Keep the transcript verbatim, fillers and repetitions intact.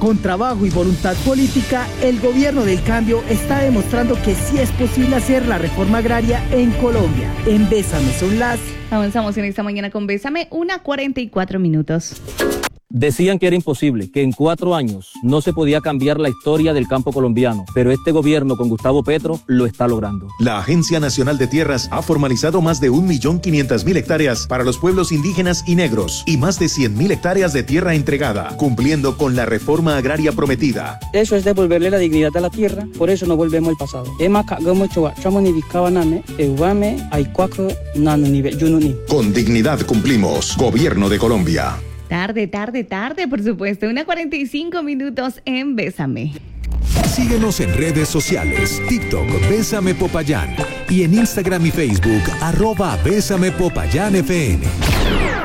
Con trabajo y voluntad política, el gobierno del cambio está demostrando que sí es posible hacer la reforma agraria en Colombia. En Bésame son las... Avanzamos en esta mañana con Bésame, una cuarenta y cuatro minutos. Decían que era imposible, que en cuatro años no se podía cambiar la historia del campo colombiano, pero este gobierno con Gustavo Petro lo está logrando. La Agencia Nacional de Tierras ha formalizado más de un millón quinientas mil hectáreas para los pueblos indígenas y negros y más de cien mil hectáreas de tierra entregada, cumpliendo con la reforma agraria prometida. Eso es devolverle la dignidad a la tierra, por eso no volvemos al pasado. Con dignidad cumplimos. Gobierno de Colombia. Tarde, tarde, tarde, por supuesto. Una cuarenta y cinco minutos en Bésame. Síguenos en redes sociales, TikTok, Bésame Popayán, y en Instagram y Facebook, arroba Bésame Popayán F M.